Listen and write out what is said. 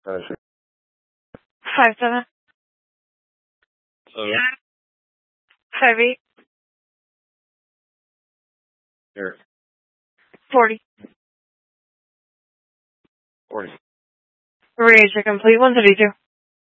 5'7". 5'8". Here. 40. 40. Raise your complete 132.